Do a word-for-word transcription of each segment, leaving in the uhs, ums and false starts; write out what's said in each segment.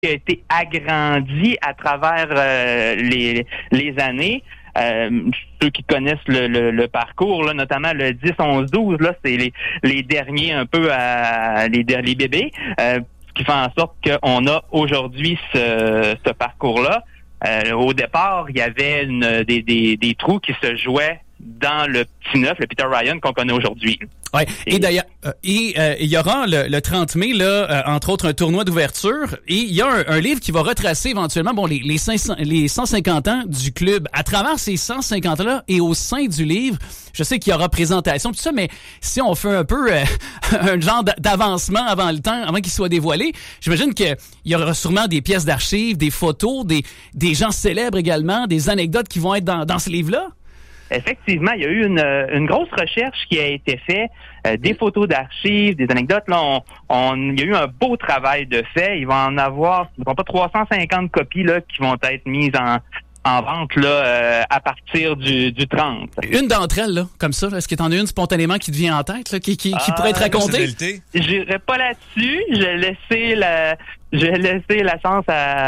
qui a été agrandi à travers euh, les, les années. Euh, ceux qui connaissent le, le, le parcours, là, notamment le dix, onze, douze, là, c'est les, les derniers un peu à les, les bébés, euh, ce qui fait en sorte qu'on a aujourd'hui ce, ce parcours-là. Euh, au départ, il y avait une, des, des, des trous qui se jouaient dans le petit neuf, le Peter Ryan qu'on connaît aujourd'hui. Ouais. Et, et d'ailleurs, euh, et euh, il y aura le, le trente mai là, euh, entre autres un tournoi d'ouverture, et il y a un, un livre qui va retracer éventuellement bon les les, cinq cents, les cent cinquante ans du club. À travers ces cent cinquante là et au sein du livre, je sais qu'il y aura présentation tout ça, mais si on fait un peu euh, un genre d'avancement avant le temps, avant qu'il soit dévoilé, j'imagine que il y aura sûrement des pièces d'archives, des photos, des des gens célèbres également, des anecdotes qui vont être dans dans ce livre-là. Effectivement, il y a eu une, une grosse recherche qui a été faite, euh, des photos d'archives, des anecdotes. Là, on, on, il y a eu un beau travail de fait. Il va en avoir, il va pas trois cent cinquante copies là qui vont être mises en en vente là euh, à partir du, du trente. Une d'entre elles là, comme ça, là, est-ce qu'il y en a une spontanément qui te vient en tête, là, qui qui, qui ah, pourrait être racontée? J'irai pas là-dessus. Je vais laisser la, je vais laisser la chance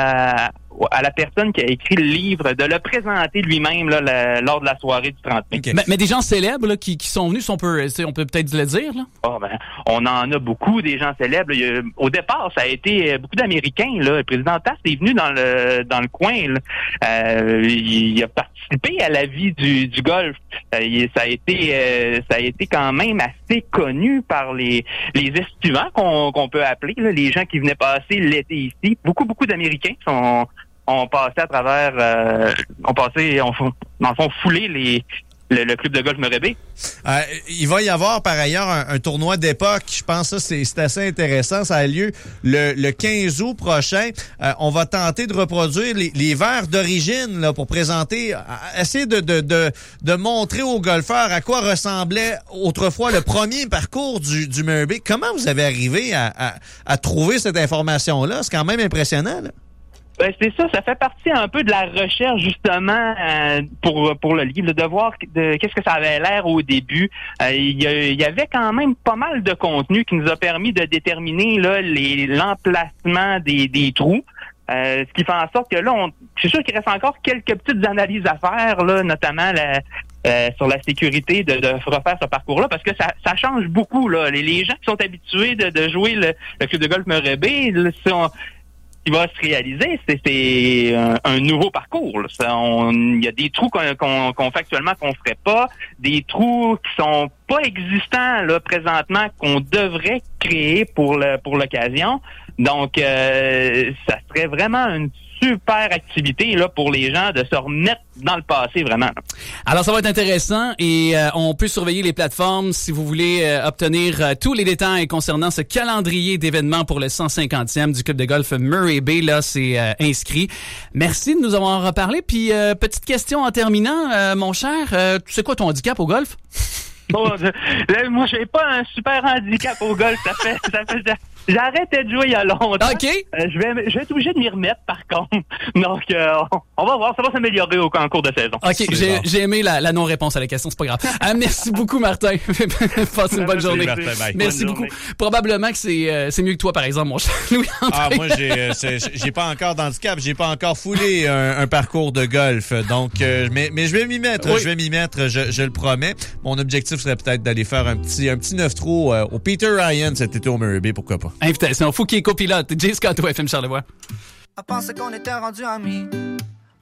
à à la personne qui a écrit le livre de le présenter lui-même là, le, lors de la soirée du trente mai. Okay. Mais, mais des gens célèbres là, qui, qui sont venus, on peut, on peut peut-être le dire. Là. Oh, ben, on en a beaucoup, des gens célèbres. Il y a, au départ, ça a été beaucoup d'Américains. Là. Le président Taft est venu dans le dans le coin. Là. Euh, il a participé à la vie du, du golf. Euh, il, ça a été euh, ça a été quand même assez connu par les les estivants qu'on, qu'on peut appeler, là, les gens qui venaient passer l'été ici. Beaucoup, beaucoup d'Américains sont on passait à travers, euh, on passait, on, dans le fond, fouler les, le, le club de golf Murray. Euh, il va y avoir par ailleurs un, un tournoi d'époque. Je pense que ça, c'est, c'est assez intéressant. Ça a lieu le, le quinze août prochain. Euh, on va tenter de reproduire les, les verres d'origine là, pour présenter, essayer de, de, de, de montrer aux golfeurs à quoi ressemblait autrefois le premier parcours du, du Murray. Comment vous avez arrivé à, à, à trouver cette information-là? C'est quand même impressionnant, là. Ben, c'est ça, ça fait partie un peu de la recherche justement euh, pour pour le livre, de voir de, qu'est-ce que ça avait l'air au début. Euh, il, y a, il y avait quand même pas mal de contenu qui nous a permis de déterminer là les l'emplacement des, des trous. Euh, ce qui fait en sorte que là, on, je suis sûr qu'il reste encore quelques petites analyses à faire, là, notamment la, euh, sur la sécurité de, de refaire ce parcours-là, parce que ça, ça change beaucoup. Là. Les, les gens qui sont habitués de, de jouer le, le club de golf Murray Bay, là, sont qui va se réaliser, c'est, c'est un, un nouveau parcours. Il y a des trous qu'on, qu'on, qu'on fait actuellement qu'on ferait pas, des trous qui sont pas existants là présentement qu'on devrait créer pour le pour l'occasion. Donc, euh, ça serait vraiment une super activité là pour les gens de se remettre dans le passé vraiment. Alors ça va être intéressant et euh, on peut surveiller les plateformes si vous voulez euh, obtenir euh, tous les détails concernant ce calendrier d'événements pour le cent cinquantième du club de golf Murray Bay. Là, c'est euh, inscrit. Merci de nous avoir reparlé. Puis euh, petite question en terminant, euh, mon cher, euh, tu sais quoi ton handicap au golf? Bon, là, moi j'ai pas un super handicap au golf. Ça fait ça fait J'ai arrêté de jouer il y a longtemps. OK. Euh, je vais je vais être obligé de m'y remettre, par contre. Donc, euh, on va voir. Ça va s'améliorer au en cours de saison. OK. J'ai, j'ai aimé la, la non-réponse à la question. C'est pas grave. Ah, merci beaucoup, Martin. Passe une bonne journée. Martin, bye. Merci bonne beaucoup. Journée. Probablement que c'est, euh, c'est mieux que toi, par exemple, mon cher Louis-André. Ah, moi, j'ai, euh, c'est, j'ai pas encore d'handicap. J'ai pas encore foulé un, un parcours de golf. Donc, euh, mais, mais je vais m'y mettre. Oui. Je vais m'y mettre. Je, je le promets. Mon objectif serait peut-être d'aller faire un petit, un petit neuf trous euh, au Peter Ryan cet été au Murray Bay. Pourquoi pas? Invitation. Fouki copilote. Jay Scott au F M Charlevoix. À penser qu'on était rendu amis.